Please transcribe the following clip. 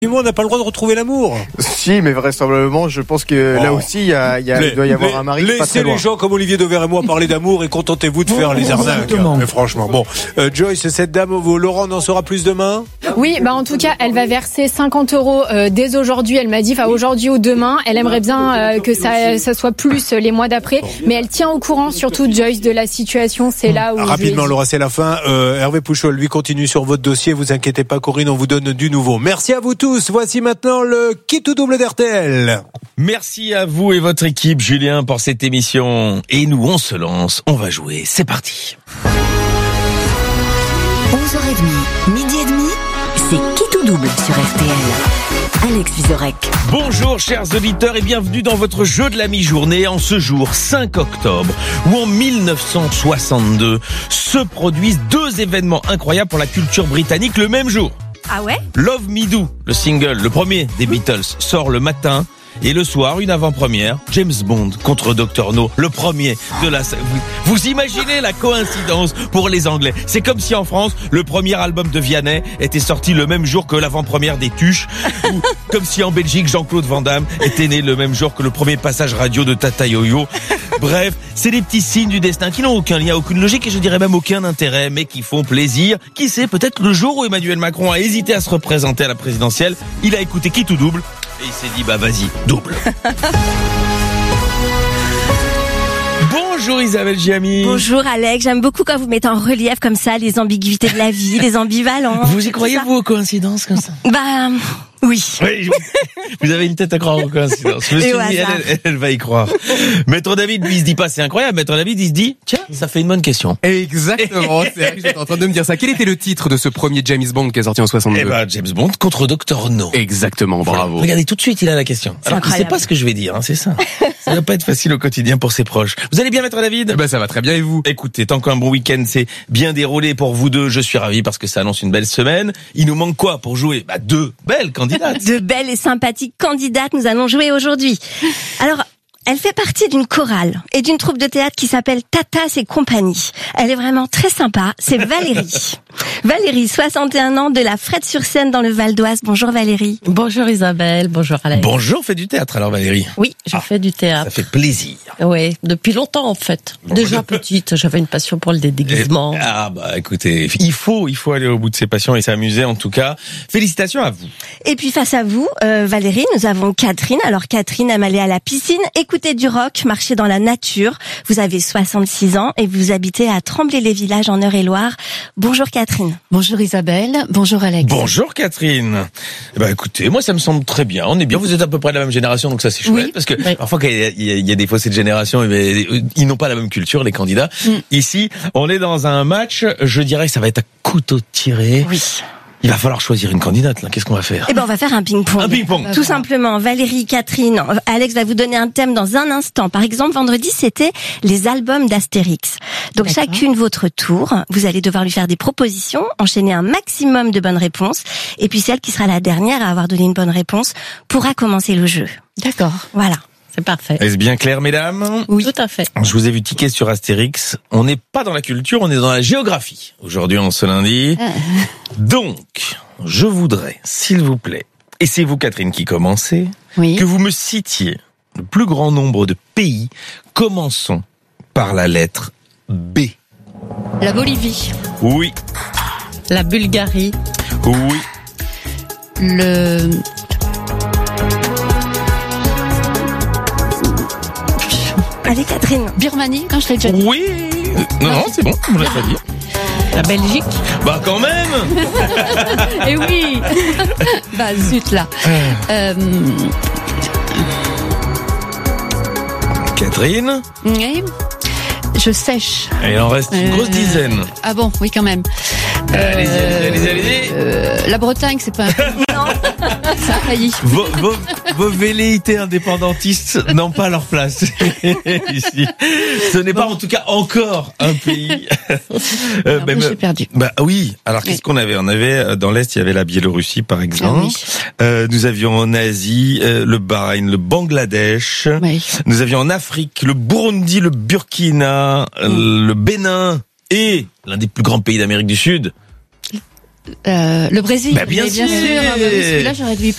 On n'a pas le droit de retrouver l'amour. Si, mais vraisemblablement, je pense que là aussi, il doit y avoir un mari pas très loin. Laissez les gens comme Olivier Dever et moi parler d'amour et contentez-vous de faire les arnaques. Mais franchement, bon. Joyce, cette dame, Laurent en saura plus demain? Oui, en tout cas, elle va verser 50 € dès aujourd'hui. Elle m'a dit, aujourd'hui ou demain. Elle aimerait bien que ça soit plus les mois d'après. Mais elle tient au courant, surtout Joyce, de la situation. C'est là où... Rapidement, Laura, c'est la fin. Hervé Pouchol, lui, continue sur votre dossier. Vous inquiétez pas, Corinne, on vous donne du nouveau. Merci à vous tous. Voici maintenant le kit ou double d'RTL. Merci à vous et votre équipe, Julien, pour cette émission. Et nous, on se lance, on va jouer. C'est parti. 11h30, midi et demi, c'est kit ou double sur RTL. Alex Vizorek. Bonjour chers auditeurs et bienvenue dans votre jeu de la mi-journée en ce jour 5 octobre où en 1962 se produisent deux événements incroyables pour la culture britannique le même jour. Ah ouais? Love Me Do, le single, le premier des Beatles, sort le matin. Et le soir, une avant-première, James Bond contre Dr No, le premier de la... Vous imaginez la coïncidence pour les Anglais. C'est comme si en France, le premier album de Vianney était sorti le même jour que l'avant-première des Tuches. Ou comme si en Belgique, Jean-Claude Van Damme était né le même jour que le premier passage radio de Tata Yo-Yo. Bref, c'est des petits signes du destin qui n'ont aucun lien, aucune logique et je dirais même aucun intérêt, mais qui font plaisir. Qui sait, peut-être le jour où Emmanuel Macron a hésité à se représenter à la présidentielle, il a écouté Kit ou Double et il s'est dit vas-y, double. Bonjour Isabelle Giamy. Bonjour Alex, j'aime beaucoup quand vous mettez en relief comme ça les ambiguïtés de la vie, les ambivalences. Vous y croyez vous aux coïncidences comme ça? Oui. Vous avez une tête à croire aux coïncidences. Je me suis dit, elle va y croire. Maître David, lui, il se dit pas, c'est incroyable. Maître David, il se dit, tiens, ça fait une bonne question. Exactement. J'étais en train de me dire ça. Quel était le titre de ce premier James Bond qui est sorti en 62? James Bond contre Dr No. Exactement, bravo. Regardez, tout de suite, il a la question. Alors, il sait pas ce que je vais dire, c'est ça. Ça va pas être facile au quotidien pour ses proches. Vous allez bien, Maître David? Ça va très bien, et vous? Écoutez, tant qu'un bon week-end s'est bien déroulé pour vous deux, je suis ravi parce que ça annonce une belle semaine. Il nous manque quoi pour jouer? Deux belles candidates. De belles et sympathiques candidates nous allons jouer aujourd'hui. Alors, elle fait partie d'une chorale et d'une troupe de théâtre qui s'appelle Tatas et compagnie. Elle est vraiment très sympa, c'est Valérie. Valérie, 61 ans, de la Frette-sur-Seine dans le Val d'Oise. Bonjour Valérie. Bonjour Isabelle, bonjour Alex. Bonjour, fait du théâtre alors Valérie. Oui, je fais du théâtre. Ça fait plaisir. Oui, depuis longtemps en fait. Déjà petite, j'avais une passion pour le déguisement. Écoutez, il faut aller au bout de ses passions et s'amuser en tout cas. Félicitations à vous. Et puis face à vous, Valérie, nous avons Catherine. Alors Catherine aime aller à la piscine, écouter du rock, marcher dans la nature. Vous avez 66 ans et vous habitez à Tremblay-les-Villages en Eure-et-Loire. Bonjour Catherine. Bonjour Isabelle, bonjour Alex. Bonjour Catherine. Écoutez, moi ça me semble très bien. On est bien, vous êtes à peu près de la même génération, donc ça c'est chouette. Oui. Parce que parfois quand il y a des fossés de génération, ils n'ont pas la même culture, les candidats. Ici, on est dans un match, je dirais que ça va être à couteau tiré. Oui. Il va falloir choisir une candidate, là. Qu'est-ce qu'on va faire? On va faire un ping-pong. Un ping-pong. Tout simplement. Valérie, Catherine, Alex va vous donner un thème dans un instant. Par exemple, vendredi, c'était les albums d'Astérix. Donc, chacune votre tour. Vous allez devoir lui faire des propositions, enchaîner un maximum de bonnes réponses. Et puis, celle qui sera la dernière à avoir donné une bonne réponse pourra commencer le jeu. D'accord. Voilà. C'est parfait. Est-ce bien clair, mesdames? Oui, tout à fait. Je vous ai vu tiquer sur Astérix. On n'est pas dans la culture, on est dans la géographie. Aujourd'hui, en ce lundi. Donc, je voudrais, s'il vous plaît, et c'est vous, Catherine, qui commencez, que vous me citiez le plus grand nombre de pays. Commençons par la lettre B. La Bolivie. Oui. La Bulgarie. Oui. Allez, Catherine. Birmanie, quand je l'ai déjà dit. Oui. Non, c'est bon, vous l'avez pas dit. La Belgique. Quand même. Eh oui. Zut là. Catherine. Oui. Je sèche. Et il en reste une grosse dizaine. Ah bon, oui quand même. Allez-y. La Bretagne, c'est pas un pays. Non. Ça a failli. Vos velléités indépendantistes n'ont pas leur place ici. Ce n'est pas en tout cas encore un pays. J'ai perdu. Oui. Alors qu'est-ce qu'on avait? On avait dans l'Est, il y avait la Biélorussie par exemple. Nous avions en Asie le Bahreïn, le Bangladesh. Nous avions en Afrique le Burundi, le Burkina, le Bénin et l'un des plus grands pays d'Amérique du Sud. Le Brésil. Bah, bien sûr. Celui-là, j'aurais dû y